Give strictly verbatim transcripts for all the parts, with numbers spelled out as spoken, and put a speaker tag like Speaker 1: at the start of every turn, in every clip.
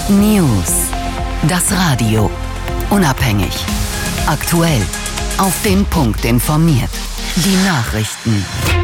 Speaker 1: News. Das Radio. Unabhängig. Aktuell. Auf den Punkt informiert. Die Nachrichten.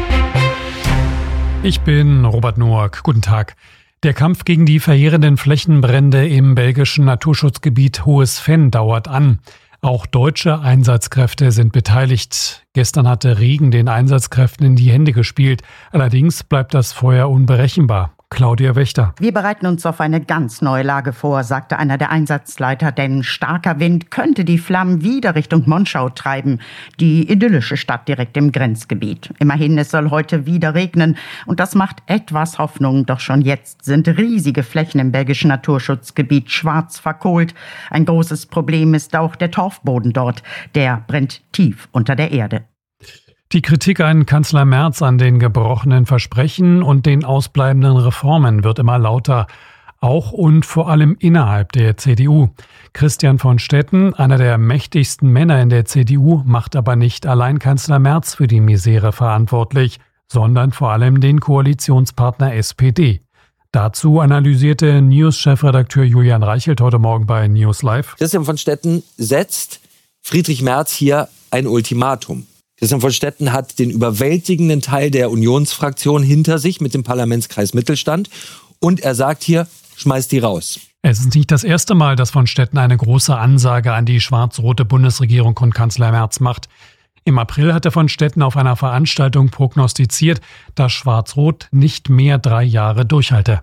Speaker 2: Ich bin Robert Noack. Guten Tag. Der Kampf gegen die verheerenden Flächenbrände im belgischen Naturschutzgebiet Hohes Venn dauert an. Auch deutsche Einsatzkräfte sind beteiligt. Gestern hatte Regen den Einsatzkräften in die Hände gespielt. Allerdings bleibt das Feuer unberechenbar. Claudia Wächter.
Speaker 3: Wir bereiten uns auf eine ganz neue Lage vor, sagte einer der Einsatzleiter, denn starker Wind könnte die Flammen wieder Richtung Monschau treiben, die idyllische Stadt direkt im Grenzgebiet. Immerhin, es soll heute wieder regnen und das macht etwas Hoffnung, doch schon jetzt sind riesige Flächen im belgischen Naturschutzgebiet schwarz verkohlt. Ein großes Problem ist auch der Torfboden dort, der brennt tief unter der Erde.
Speaker 2: Die Kritik an Kanzler Merz an den gebrochenen Versprechen und den ausbleibenden Reformen wird immer lauter, auch und vor allem innerhalb der C D U. Christian von Stetten, einer der mächtigsten Männer in der C D U, macht aber nicht allein Kanzler Merz für die Misere verantwortlich, sondern vor allem den Koalitionspartner S P D. Dazu analysierte News-Chefredakteur Julian Reichelt heute Morgen bei News Live.
Speaker 4: Christian von Stetten setzt Friedrich Merz hier ein Ultimatum. Christian von Stetten hat den überwältigenden Teil der Unionsfraktion hinter sich mit dem Parlamentskreis Mittelstand. Und er sagt hier, schmeißt die raus.
Speaker 2: Es ist nicht das erste Mal, dass von Stetten eine große Ansage an die schwarz-rote Bundesregierung und Kanzler Merz macht. Im April hatte von Stetten auf einer Veranstaltung prognostiziert, dass Schwarz-Rot nicht mehr drei Jahre durchhalte.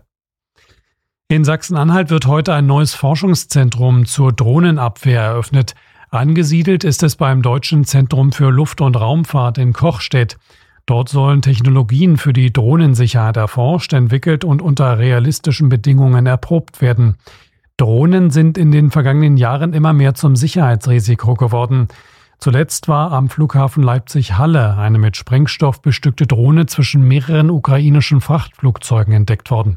Speaker 2: In Sachsen-Anhalt wird heute ein neues Forschungszentrum zur Drohnenabwehr eröffnet. Angesiedelt ist es beim Deutschen Zentrum für Luft- und Raumfahrt in Kochstedt. Dort sollen Technologien für die Drohnensicherheit erforscht, entwickelt und unter realistischen Bedingungen erprobt werden. Drohnen sind in den vergangenen Jahren immer mehr zum Sicherheitsrisiko geworden. Zuletzt war am Flughafen Leipzig-Halle eine mit Sprengstoff bestückte Drohne zwischen mehreren ukrainischen Frachtflugzeugen entdeckt worden.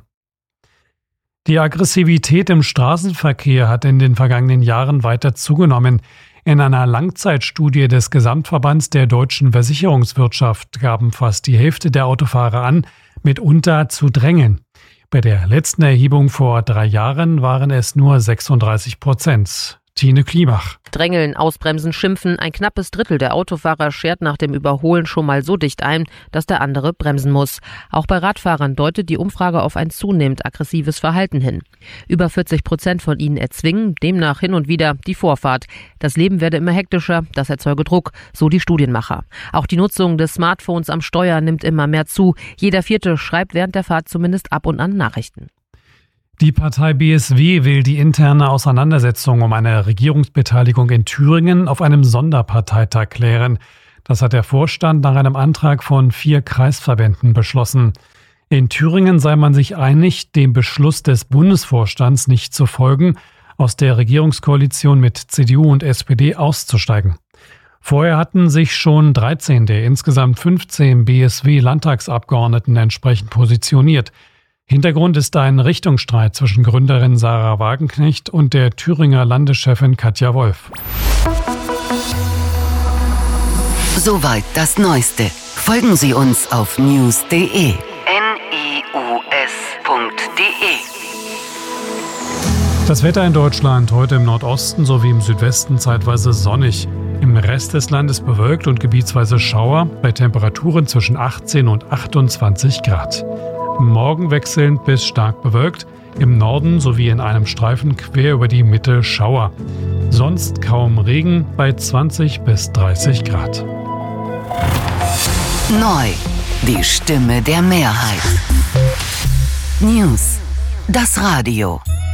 Speaker 2: Die Aggressivität im Straßenverkehr hat in den vergangenen Jahren weiter zugenommen. In einer Langzeitstudie des Gesamtverbands der deutschen Versicherungswirtschaft gaben fast die Hälfte der Autofahrer an, mitunter zu drängeln. Bei der letzten Erhebung vor drei Jahren waren es nur sechsunddreißig Prozent. Tine Kliebach.
Speaker 5: Drängeln, ausbremsen, schimpfen. Ein knappes Drittel der Autofahrer schert nach dem Überholen schon mal so dicht ein, dass der andere bremsen muss. Auch bei Radfahrern deutet die Umfrage auf ein zunehmend aggressives Verhalten hin. Über vierzig Prozent von ihnen erzwingen demnach hin und wieder die Vorfahrt. Das Leben werde immer hektischer, das erzeuge Druck, so die Studienmacher. Auch die Nutzung des Smartphones am Steuer nimmt immer mehr zu. Jeder Vierte schreibt während der Fahrt zumindest ab und an Nachrichten.
Speaker 2: Die Partei B S W will die interne Auseinandersetzung um eine Regierungsbeteiligung in Thüringen auf einem Sonderparteitag klären. Das hat der Vorstand nach einem Antrag von vier Kreisverbänden beschlossen. In Thüringen sei man sich einig, dem Beschluss des Bundesvorstands nicht zu folgen, aus der Regierungskoalition mit C D U und S P D auszusteigen. Vorher hatten sich schon dreizehn der insgesamt fünfzehn B S W-Landtagsabgeordneten entsprechend positioniert. Hintergrund ist ein Richtungsstreit zwischen Gründerin Sarah Wagenknecht und der Thüringer Landeschefin Katja Wolf.
Speaker 1: Soweit das Neueste. Folgen Sie uns auf news punkt de. N I U S punkt de.
Speaker 2: Das Wetter in Deutschland heute im Nordosten sowie im Südwesten zeitweise sonnig. Im Rest des Landes bewölkt und gebietsweise Schauer bei Temperaturen zwischen achtzehn und achtundzwanzig Grad. Morgen wechselnd bis stark bewölkt, im Norden sowie in einem Streifen quer über die Mitte Schauer. Sonst kaum Regen bei zwanzig bis dreißig Grad.
Speaker 1: Neu, die Stimme der Mehrheit. News, das Radio.